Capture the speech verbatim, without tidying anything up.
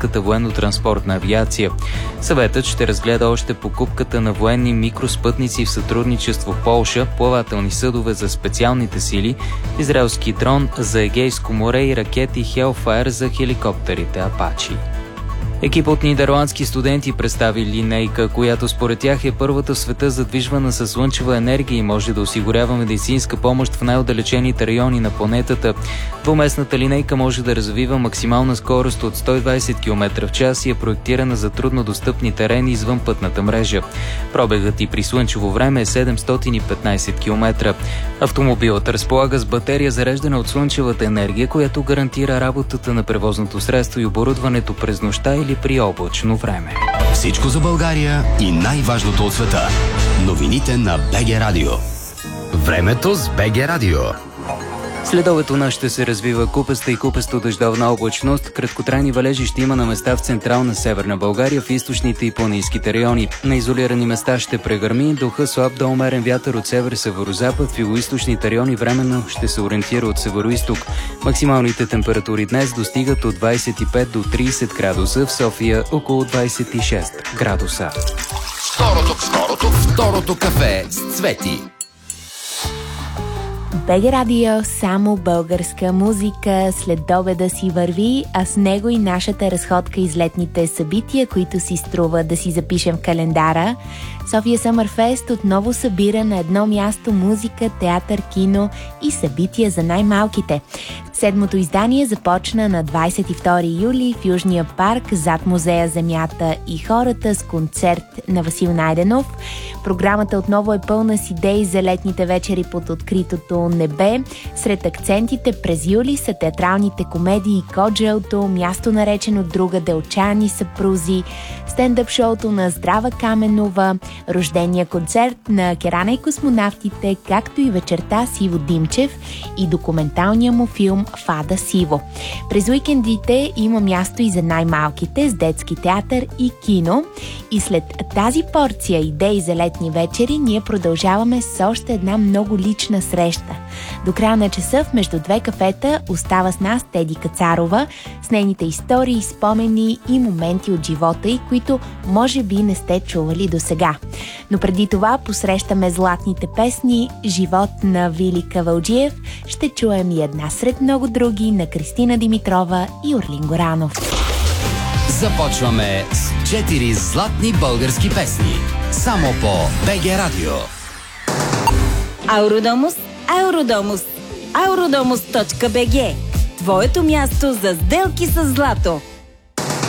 българската военно-транспортна авиация. Съветът ще разгледа още покупката на военни микроспътници в сътрудничество в Полша, плавателни съдове за специалните сили, израелски дрон за Егейско море и ракети Hellfire за хеликоптерите Апачи. Екип от нидерландски студенти представи линейка, която според тях е първата в света задвижвана със слънчева енергия и може да осигурява медицинска помощ в най-отдалечените райони на планетата. Двуместната линейка може да развива максимална скорост от сто и двадесет километра в час и е проектирана за труднодостъпни терени извън пътната мрежа. Пробегът и при слънчево време е седемстотин и петнадесет километра. Автомобилът разполага с батерия, зареждана от слънчевата енергия, която гарантира работата на превозното средство и оборудването през нощта или при облачно време. Всичко за България и най-важното от света. Новините на БГ Радио. Времето с БГ Радио. Следобед у нас ще се развива купеста и купесто дъждовна облачност. Краткотрайни валежи ще има на места в централна Северна България, в източните и планинските райони. На изолирани места ще прегърми, духа слаб до умерен вятър от север-северозапад, в югоизточните райони временно ще се ориентира от североизток. Максималните температури днес достигат от двадесет и пет до тридесет градуса, в София около двадесет и шест градуса. Второто, второто, второто кафе с Цвети. БГ Радио, само българска музика. След обеда си върви, а с него и нашата разходка из летните събития, които си струва да си запишем в календара. София Съмърфест отново събира на едно място музика, театър, кино и събития за най-малките. Седмото издание започна на двадесет и втори юли в Южния парк, зад музея Земята и хората, с концерт на Васил Найденов. Програмата отново е пълна с идеи за летните вечери под откритото небе. Сред акцентите през юли са театралните комедии Коджелто, място наречено другаде, Отчаяни съпрузи, стендъп шоуто на Здрава Каменова, рождения концерт на Керана и космонавтите, както и вечерта с Иво Димчев и документалния му филм Фада Сиво. През уикендите има място и за най-малките с детски театър и кино. И след тази порция идеи за летни вечери ние продължаваме с още една много лична среща. До края на часа в Между две кафета остава с нас Теди Кацарова с нейните истории, спомени и моменти от живота й, които може би не сте чували до сега. Но преди това посрещаме златните песни "Живот" на Вили Кавалджиев. Ще чуем и една сред много други на Кристина Димитрова и Орлин Горанов. Започваме с четири златни български песни. Само по БГ Радио. Ауродомус, Ауродомус, ауродомус точка би джи. Твоето място за сделки с злато.